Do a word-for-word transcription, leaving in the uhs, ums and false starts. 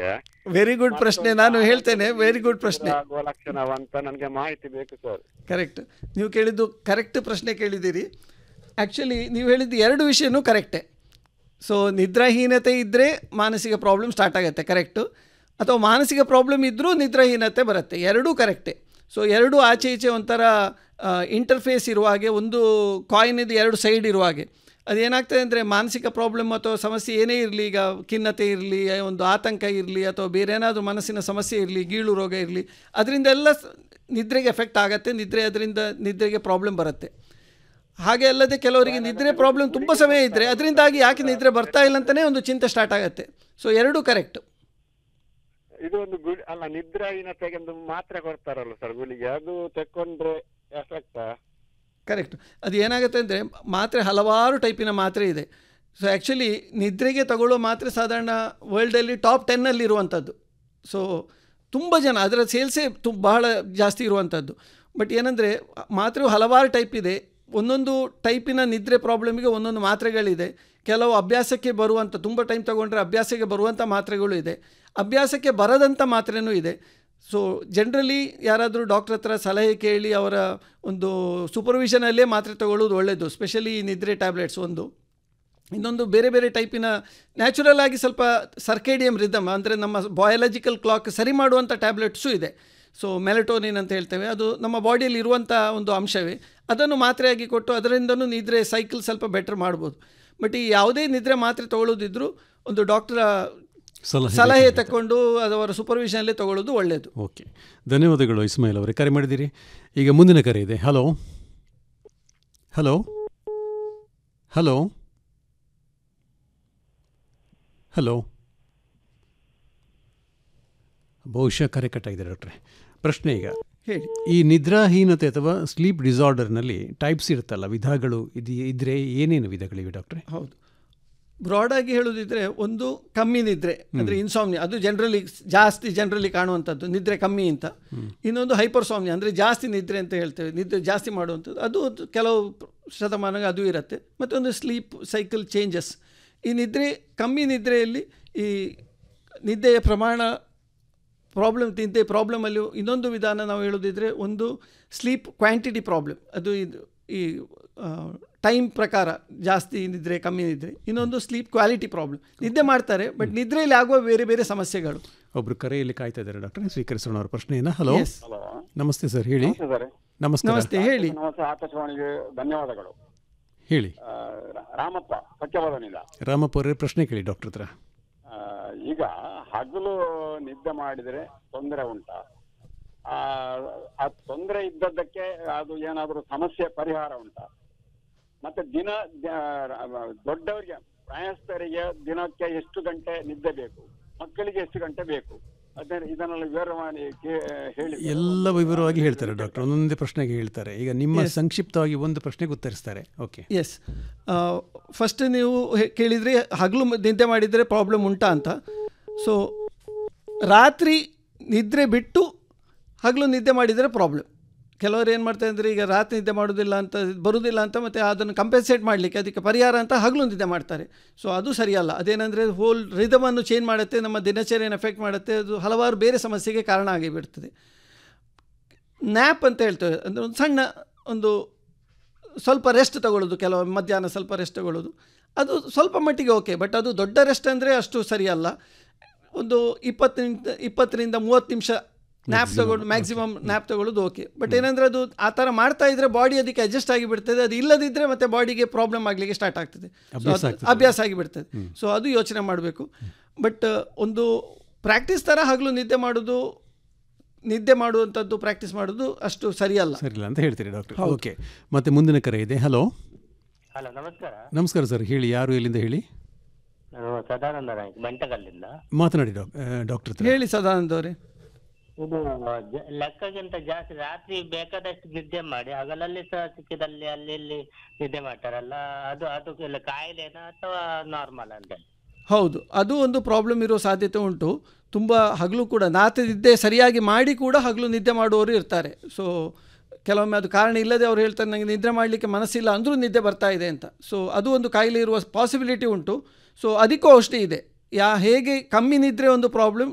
ನನಗೆ. Very good ಪ್ರಶ್ನೆ, ನಾನು ಹೇಳ್ತೇನೆ. ವೆರಿ ಗುಡ್ ಪ್ರಶ್ನೆ. ಆಗುವ ಲಕ್ಷಣವಂತ ನನಗೆ ಮಾಹಿತಿ ಬೇಕು ಸರ್. ಕರೆಕ್ಟ್, ನೀವು ಕೇಳಿದ್ದು ಕರೆಕ್ಟ್ ಪ್ರಶ್ನೆ ಕೇಳಿದ್ದೀರಿ. ಆ್ಯಕ್ಚುಲಿ ನೀವು ಹೇಳಿದ್ದು ಎರಡು ವಿಷಯನೂ ಕರೆಕ್ಟೇ. ಸೊ ನಿದ್ರಾಹೀನತೆ ಇದ್ದರೆ ಮಾನಸಿಕ ಪ್ರಾಬ್ಲಮ್ ಸ್ಟಾರ್ಟ್ ಆಗುತ್ತೆ, ಕರೆಕ್ಟು. ಅಥವಾ ಮಾನಸಿಕ ಪ್ರಾಬ್ಲಮ್ ಇದ್ದರೂ ನಿದ್ರಾಹೀನತೆ ಬರುತ್ತೆ, ಎರಡೂ ಕರೆಕ್ಟೇ. ಸೊ ಎರಡೂ ಆಚೆ ಈಚೆ ಒಂಥರ ಇಂಟರ್ಫೇಸ್ ಇರುವ ಹಾಗೆ, ಒಂದು ಕಾಯಿನಿದು ಎರಡು ಸೈಡ್ ಇರುವ ಹಾಗೆ. ಅದೇನಾಗ್ತದೆ ಅಂದರೆ ಮಾನಸಿಕ ಪ್ರಾಬ್ಲಮ್ ಅಥವಾ ಸಮಸ್ಯೆ ಏನೇ ಇರಲಿ, ಈಗ ಖಿನ್ನತೆ ಇರಲಿ, ಒಂದು ಆತಂಕ ಇರಲಿ, ಅಥವಾ ಬೇರೆ ಏನಾದರೂ ಮನಸ್ಸಿನ ಸಮಸ್ಯೆ ಇರಲಿ, ಗೀಳು ರೋಗ ಇರಲಿ, ಅದರಿಂದ ಎಲ್ಲ ನಿದ್ರೆಗೆ ಎಫೆಕ್ಟ್ ಆಗುತ್ತೆ. ನಿದ್ರೆ ಅದರಿಂದ ನಿದ್ರೆಗೆ ಪ್ರಾಬ್ಲಮ್ ಬರುತ್ತೆ. ಹಾಗೆ ಅಲ್ಲದೆ ಕೆಲವರಿಗೆ ನಿದ್ರೆ ಪ್ರಾಬ್ಲಮ್ ತುಂಬ ಸಮಯ ಇದ್ದರೆ ಅದರಿಂದಾಗಿ ಯಾಕೆ ನಿದ್ರೆ ಬರ್ತಾ ಇಲ್ಲ ಅಂತಲೇ ಒಂದು ಚಿಂತೆ ಸ್ಟಾರ್ಟ್ ಆಗುತ್ತೆ. ಸೊ ಎರಡೂ ಕರೆಕ್ಟ್. ಇದು ಒಂದು ಗುಳಿ ಅಲ್ಲ, ನಿದ್ರಾಹೀನತೆಗೆ ಒಂದು ಮಾತ್ರೆ ಕೊಡ್ತಾರಲ್ಲ ಸರ್ ಗುಳಿಗೆ, ಅದು ತಕೊಂಡ್ರೆ ಎಫೆಕ್ಟಾ? ಕರೆಕ್ಟ್. ಅದು ಏನಾಗುತ್ತೆ ಅಂದರೆ ಮಾತ್ರೆ ಹಲವಾರು ಟೈಪಿನ ಮಾತ್ರೆ ಇದೆ. ಸೊ ಆ್ಯಕ್ಚುಲಿ ನಿದ್ರೆಗೆ ತಗೊಳ್ಳೋ ಮಾತ್ರೆ ಸಾಧಾರಣ ವರ್ಲ್ಡಲ್ಲಿ ಟಾಪ್ ಟೆನ್ನಲ್ಲಿ ಇರುವಂಥದ್ದು. ಸೊ ತುಂಬ ಜನ ಅದರ ಸೇಲ್ಸೇ ತು ಬಹಳ ಜಾಸ್ತಿ ಇರುವಂಥದ್ದು. ಬಟ್ ಏನಂದರೆ ಮಾತ್ರೆ ಹಲವಾರು ಟೈಪ್ ಇದೆ. ಒಂದೊಂದು ಟೈಪಿನ ನಿದ್ರೆ ಪ್ರಾಬ್ಲಮಿಗೆ ಒಂದೊಂದು ಮಾತ್ರೆಗಳಿದೆ. ಕೆಲವು ಅಭ್ಯಾಸಕ್ಕೆ ಬರುವಂಥ, ತುಂಬ ಟೈಮ್ ತೊಗೊಂಡ್ರೆ ಅಭ್ಯಾಸಕ್ಕೆ ಬರುವಂಥ ಮಾತ್ರೆಗಳು ಇದೆ, ಅಭ್ಯಾಸಕ್ಕೆ ಬರದಂಥ ಮಾತ್ರೆನೂ ಇದೆ. ಸೊ ಜನರಲಿ ಯಾರಾದರೂ ಡಾಕ್ಟ್ರ್ ಹತ್ರ ಸಲಹೆ ಕೇಳಿ ಅವರ ಒಂದು ಸೂಪರ್ವಿಷನಲ್ಲೇ ಮಾತ್ರೆ ತಗೊಳ್ಳೋದು ಒಳ್ಳೆಯದು. ಸ್ಪೆಷಲಿ ನಿದ್ರೆ ಟ್ಯಾಬ್ಲೆಟ್ಸ್ ಒಂದು. ಇನ್ನೊಂದು ಬೇರೆ ಬೇರೆ ಟೈಪಿನ ನ್ಯಾಚುರಲ್ ಆಗಿ ಸ್ವಲ್ಪ ಸರ್ಕೇಡಿಯಮ್ ರಿದಮ್, ಅಂದರೆ ನಮ್ಮ ಬಯಾಲಜಿಕಲ್ ಕ್ಲಾಕ್ ಸರಿ ಮಾಡುವಂಥ ಟ್ಯಾಬ್ಲೆಟ್ಸು ಇದೆ. ಸೊ ಮೆಲಟೋನಿನ್ ಅಂತ ಹೇಳ್ತೇವೆ, ಅದು ನಮ್ಮ ಬಾಡಿಯಲ್ಲಿ ಇರುವಂಥ ಒಂದು ಅಂಶವೇ. ಅದನ್ನು ಮಾತ್ರೆಯಾಗಿ ಕೊಟ್ಟು ಅದರಿಂದನೂ ನಿದ್ರೆ ಸೈಕಲ್ ಸ್ವಲ್ಪ ಬೆಟರ್ ಮಾಡ್ಬೋದು. ಬಟ್ ಈ ಯಾವುದೇ ನಿದ್ರೆ ಮಾತ್ರೆ ತೊಗೊಳ್ಳೋದಿದ್ರೂ ಒಂದು ಡಾಕ್ಟರ ಸಲಹೆ ತಗೊಂಡು ಅದರ ಸೂಪರ್ವಿಷನಲ್ಲೇ ತಗೊಳ್ಳೋದು ಒಳ್ಳೆಯದು. ಓಕೆ, ಧನ್ಯವಾದಗಳು ಇಸ್ಮಾಯಿಲ್ ಅವರೇ, ಕರೆ ಮಾಡಿದ್ದೀರಿ. ಈಗ ಮುಂದಿನ ಕರೆ ಇದೆ. ಹಲೋ ಹಲೋ ಹಲೋ ಹಲೋ ಬಹುಶಃ ಕರೆ ಕಟ್ಟಾಗಿದೆ ಡಾಕ್ಟ್ರೆ. ಪ್ರಶ್ನೆ ಈಗ ಹೇಳಿ. ಈ ನಿದ್ರಾಹೀನತೆ ಅಥವಾ ಸ್ಲೀಪ್ ಡಿಸಾರ್ಡರ್ನಲ್ಲಿ ಟೈಪ್ಸ್ ಇರುತ್ತಲ್ಲ, ವಿಧಗಳು ಇದು ಇದ್ದರೆ ಏನೇನು ವಿಧಗಳಿವೆ ಡಾಕ್ಟ್ರೆ? ಹೌದು, ಬ್ರಾಡಾಗಿ ಹೇಳೋದಿದ್ರೆ ಒಂದು ಕಮ್ಮಿ ನಿದ್ರೆ ಅಂದರೆ ಇನ್ಸಾಮ್ನಿಯಾ, ಅದು ಜನರಲಿ ಜಾಸ್ತಿ ಜನರಲಿ ಕಾಣುವಂಥದ್ದು ನಿದ್ರೆ ಕಮ್ಮಿ ಅಂತ. ಇನ್ನೊಂದು ಹೈಪರ್ಸಾಮ್ನಿಯಾ ಅಂದರೆ ಜಾಸ್ತಿ ನಿದ್ರೆ ಅಂತ ಹೇಳ್ತೇವೆ, ನಿದ್ರೆ ಜಾಸ್ತಿ ಮಾಡುವಂಥದ್ದು, ಅದು ಕೆಲವು ಶತಮಾನ ಅದು ಇರುತ್ತೆ. ಮತ್ತೊಂದು ಸ್ಲೀಪ್ ಸೈಕಲ್ ಚೇಂಜಸ್. ಈ ನಿದ್ರೆ ಕಮ್ಮಿ ನಿದ್ರೆಯಲ್ಲಿ ಈ ನಿದ್ದೆಯ ಪ್ರಮಾಣ ಪ್ರಾಬ್ಲಮ್ ನಿದ್ದೆ ಪ್ರಾಬ್ಲಮಲ್ಲಿ ಇನ್ನೊಂದು ವಿಧಾನ ನಾವು ಹೇಳೋದಿದ್ರೆ ಒಂದು ಸ್ಲೀಪ್ ಕ್ವಾಂಟಿಟಿ ಪ್ರಾಬ್ಲಮ್, ಅದು ಇದು ಈ ಟೈಮ್ ಪ್ರಕಾರ ಜಾಸ್ತಿ ನಿದ್ರೆ ಕಮ್ಮಿ ನಿದ್ರೆ. ಇನ್ನೊಂದು ಸ್ಲೀಪ್ ಕ್ವಾಲಿಟಿ ಪ್ರಾಬ್ಲಮ್, ನಿದ್ದೆ ಮಾಡ್ತಾರೆ ಬಟ್ ನಿದ್ರೆಯಲ್ಲಿ ಆಗುವ ಬೇರೆ ಬೇರೆ ಸಮಸ್ಯೆಗಳು. ಒಬ್ರು ಕರೆಯಲ್ಲಿ ಕಾಯ್ತಾ ಇದ್ದಾರೆ ಡಾಕ್ಟರ್, ಸ್ವೀಕರಿಸೋಣ ಅವ್ರ ಪ್ರಶ್ನೆಯನ್ನು. ಹಲೋ ನಮಸ್ತೆ ಸರ್, ಹೇಳಿ. ನಮಸ್ತೆ ನಮಸ್ತೆ, ಹೇಳಿ. ಆಕಾಶವಾಣಿಗೆ ಧನ್ಯವಾದಗಳು. ಹೇಳಿ. ರಾಮಪ್ಪ ಸತ್ಯವಾದನಿಲ್ಲ. ರಾಮಪ್ಪ ಅವರೇ, ಪ್ರಶ್ನೆ ಕೇಳಿ ಡಾಕ್ಟರ್ ಹತ್ರ. ಈಗ ಹಗಲು ನಿದ್ದೆ ಮಾಡಿದರೆ ತೊಂದರೆ ಉಂಟಾ? ಆ ತೊಂದರೆ ಇದ್ದದ್ದಕ್ಕೆ ಅದು ಏನಾದರೂ ಸಮಸ್ಯೆ ಪರಿಹಾರ ಉಂಟಾ? ಮತ್ತೆ ದಿನ ದೊಡ್ಡವರಿಗೆ ಪ್ರಾಯಸ್ಥರಿಗೆ ದಿನಕ್ಕೆ ಎಷ್ಟು ಗಂಟೆ ನಿದ್ದೆ ಬೇಕು, ಮಕ್ಕಳಿಗೆ ಎಷ್ಟು ಗಂಟೆ ಬೇಕು, ಅದೇ ಇದನ್ನೆಲ್ಲ ವಿವರವಾಗಿ ಹೇಳಿ. ಎಲ್ಲ ವಿವರವಾಗಿ ಹೇಳ್ತಾರೆ ಡಾಕ್ಟರ್, ಒಂದೊಂದೇ ಪ್ರಶ್ನೆಗೆ ಹೇಳ್ತಾರೆ. ಈಗ ನಿಮ್ಮ ಸಂಕ್ಷಿಪ್ತವಾಗಿ ಒಂದು ಪ್ರಶ್ನೆಗೆ ಉತ್ತರಿಸ್ತಾರೆ. Okay, S. ಫಸ್ಟ್ ನೀವು ಕೇಳಿದರೆ ಹಗಲು ನಿದ್ದೆ ಮಾಡಿದರೆ ಪ್ರಾಬ್ಲಮ್ ಉಂಟಾ ಅಂತ. ಸೊ ರಾತ್ರಿ ನಿದ್ರೆ ಬಿಟ್ಟು ಹಗಲು ನಿದ್ದೆ ಮಾಡಿದರೆ ಪ್ರಾಬ್ಲಮ್. ಕೆಲವರು ಏನು ಮಾಡ್ತಾರೆ ಅಂದರೆ ಈಗ ರಾತ್ರಿ ನಿದ್ದೆ ಮಾಡೋದಿಲ್ಲ ಅಂತ ಬರೋದಿಲ್ಲ ಅಂತ ಮತ್ತು ಅದನ್ನು ಕಂಪೆನ್ಸೇಟ್ ಮಾಡಲಿಕ್ಕೆ ಅದಕ್ಕೆ ಪರಿಹಾರ ಅಂತ ಹಗಲು ನಿದ್ದೆ ಮಾಡ್ತಾರೆ. ಸೊ ಅದು ಸರಿಯಲ್ಲ. ಅದೇನೆಂದರೆ ಹೋಲ್ ರಿದಮನ್ನು ಚೇಂಜ್ ಮಾಡುತ್ತೆ, ನಮ್ಮ ದಿನಚರಿಯನ್ನು ಎಫೆಕ್ಟ್ ಮಾಡುತ್ತೆ, ಅದು ಹಲವಾರು ಬೇರೆ ಸಮಸ್ಯೆಗೆ ಕಾರಣ ಆಗಿಬಿಡ್ತದೆ. ನ್ಯಾಪ್ ಅಂತ ಹೇಳ್ತೇವೆ, ಅಂದರೆ ಒಂದು ಸಣ್ಣ ಒಂದು ಸ್ವಲ್ಪ ರೆಸ್ಟ್ ತಗೊಳ್ಳೋದು, ಕೆಲವು ಮಧ್ಯಾಹ್ನ ಸ್ವಲ್ಪ ರೆಸ್ಟ್ ತಗೊಳ್ಳೋದು, ಅದು ಸ್ವಲ್ಪ ಮಟ್ಟಿಗೆ ಓಕೆ. ಬಟ್ ಅದು ದೊಡ್ಡ ರೆಸ್ಟ್ ಅಂದರೆ ಅಷ್ಟು ಸರಿಯಲ್ಲ. ಒಂದು ಇಪ್ಪತ್ತರಿಂದ ಇಪ್ಪತ್ತರಿಂದ ಮೂವತ್ತು ನಿಮಿಷ ನ್ಯಾಪ್ ತಗೊಳ್ಳೋದು, ಮ್ಯಾಕ್ಸಿಮಮ್ ನ್ಯಾಪ್ ತಗೊಳ್ಳೋದು ಓಕೆ. ಬಟ್ ಏನಂದರೆ ಅದು ಆ ಥರ ಮಾಡ್ತಾ ಇದ್ದರೆ ಬಾಡಿ ಅದಕ್ಕೆ ಅಡ್ಜಸ್ಟ್ ಆಗಿಬಿಡ್ತದೆ. ಅದು ಇಲ್ಲದಿದ್ದರೆ ಮತ್ತೆ ಬಾಡಿಗೆ ಪ್ರಾಬ್ಲಮ್ ಆಗಲಿಕ್ಕೆ ಸ್ಟಾರ್ಟ್ ಆಗ್ತದೆ, ಅಭ್ಯಾಸ ಆಗಿಬಿಡ್ತದೆ. ಸೊ ಅದು ಯೋಚನೆ ಮಾಡಬೇಕು. ಬಟ್ ಒಂದು ಪ್ರಾಕ್ಟೀಸ್ ಥರ ಹಗಲು ನಿದ್ದೆ ಮಾಡೋದು, ನಿದ್ದೆ ಮಾಡುವಂಥದ್ದು ಪ್ರಾಕ್ಟೀಸ್ ಮಾಡೋದು ಅಷ್ಟು ಸರಿಯಲ್ಲ ಸರಿಯಿಲ್ಲ ಅಂತ ಹೇಳ್ತೀರಿ ಡಾಕ್ಟರ್. ಓಕೆ, ಮತ್ತೆ ಮುಂದಿನ ಕರೆ ಇದೆ. ಹಲೋ ಹಲೋ ನಮಸ್ಕಾರ. ನಮಸ್ಕಾರ ಸರ್, ಹೇಳಿ. ಯಾರು, ಎಲ್ಲಿಂದ ಹೇಳಿ? ನಾನು ಸದಾನಂದ ನಾಯ್ಕ ಬಂಟಕಲ್ಲಿಂದ ಮಾತನಾಡಿ ಡಾಕ್ಟರ್. ಹೇಳಿ ಸದಾನಂದ ಅವರೇ. ಇದು ಲೆಕ್ಕಕ್ಕಿಂತ ಜಾಸ್ತಿ ರಾತ್ರಿ ಬೇಕಾದಷ್ಟು ನಿದ್ದೆ ಮಾಡಿ ಹಗಲಲ್ಲಿ ಸಹ ಸಿಕ್ಕಿದಲ್ಲಿ ಅಲ್ಲಿ ಇಲ್ಲಿ ನಿದ್ದೆ ಮಾಡ್ತಾರಲ್ಲ, ಅದು ಅದಕ್ಕೆಲ್ಲ ಕಾಯಿಲೆನಾ ಅಥವಾ ನಾರ್ಮಲ್ ಅಂತ? ಹೌದು, ಅದು ಒಂದು ಪ್ರಾಬ್ಲಮ್ ಇರೋ ಸಾಧ್ಯತೆ ಉಂಟು. ತುಂಬ ಹಗಲು ಕೂಡ ರಾತ್ರಿ ನಿದ್ದೆ ಸರಿಯಾಗಿ ಮಾಡಿ ಕೂಡ ಹಗಲು ನಿದ್ದೆ ಮಾಡುವವರು ಇರ್ತಾರೆ. ಸೊ ಕೆಲವೊಮ್ಮೆ ಅದು ಕಾರಣ ಇಲ್ಲದೆ ಅವ್ರು ಹೇಳ್ತಾರೆ ನನಗೆ ನಿದ್ರೆ ಮಾಡಲಿಕ್ಕೆ ಮನಸ್ಸಿಲ್ಲ ಅಂದರೂ ನಿದ್ದೆ ಬರ್ತಾ ಇದೆ ಅಂತ. ಸೊ ಅದು ಒಂದು ಕಾಯಿಲೆ ಇರುವ ಪಾಸಿಬಿಲಿಟಿ ಉಂಟು. ಸೊ ಅದಕ್ಕೂ ಔಷಧಿ ಇದೆ. ಯಾ ಹೇಗೆ ಕಮ್ಮಿ ನಿದ್ರೆ ಒಂದು ಪ್ರಾಬ್ಲಮ್,